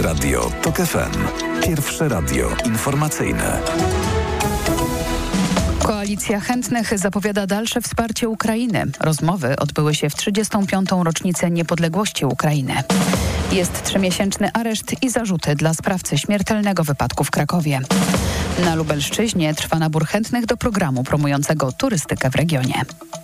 Radio TOK FM. Pierwsze radio informacyjne. Koalicja Chętnych zapowiada dalsze wsparcie Ukrainy. Rozmowy odbyły się w 35. rocznicę niepodległości Ukrainy. Jest 3-miesięczny areszt i zarzuty dla sprawcy śmiertelnego wypadku w Krakowie. Na Lubelszczyźnie trwa nabór chętnych do programu promującego turystykę w regionie.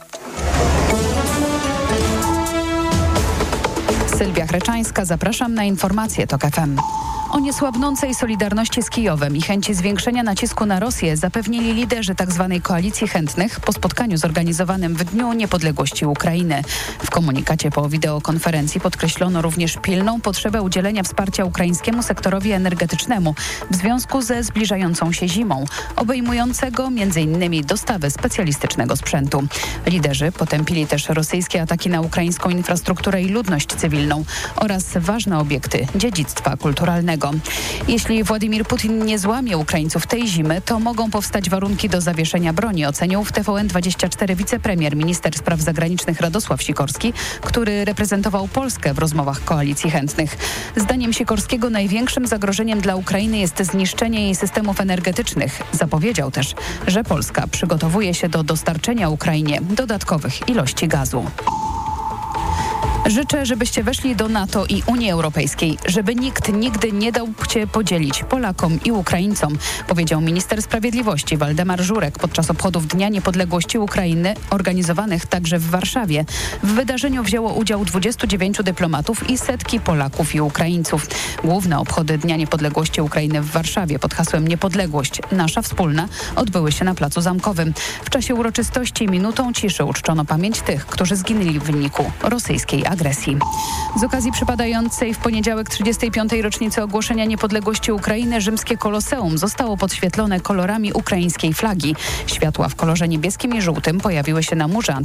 Sylwia Chreczańska, zapraszam na informacje TOK FM. O niesłabnącej solidarności z Kijowem i chęci zwiększenia nacisku na Rosję zapewnili liderzy tzw. Koalicji Chętnych po spotkaniu zorganizowanym w Dniu Niepodległości Ukrainy. W komunikacie po wideokonferencji podkreślono również pilną potrzebę udzielenia wsparcia ukraińskiemu sektorowi energetycznemu w związku ze zbliżającą się zimą, obejmującego m.in. dostawy specjalistycznego sprzętu. Liderzy potępili też rosyjskie ataki na ukraińską infrastrukturę i ludność cywilną oraz ważne obiekty dziedzictwa kulturalnego. Jeśli Władimir Putin nie złamie Ukraińców tej zimy, to mogą powstać warunki do zawieszenia broni, ocenił w TVN24 wicepremier, minister spraw zagranicznych Radosław Sikorski, który reprezentował Polskę w rozmowach Koalicji Chętnych. Zdaniem Sikorskiego największym zagrożeniem dla Ukrainy jest zniszczenie jej systemów energetycznych. Zapowiedział też, że Polska przygotowuje się do dostarczenia Ukrainie dodatkowych ilości gazu. Życzę, żebyście weszli do NATO i Unii Europejskiej, żeby nikt nigdy nie dał się podzielić Polakom i Ukraińcom, powiedział minister sprawiedliwości Waldemar Żurek podczas obchodów Dnia Niepodległości Ukrainy, organizowanych także w Warszawie. W wydarzeniu wzięło udział 29 dyplomatów i setki Polaków i Ukraińców. Główne obchody Dnia Niepodległości Ukrainy w Warszawie pod hasłem Niepodległość nasza wspólna odbyły się na Placu Zamkowym. W czasie uroczystości minutą ciszy uczczono pamięć tych, którzy zginęli w wyniku rosyjskiej agresji. Z okazji przypadającej w poniedziałek 35. rocznicy ogłoszenia niepodległości Ukrainy rzymskie Koloseum zostało podświetlone kolorami ukraińskiej flagi. Światła w kolorze niebieskim i żółtym pojawiły się na murze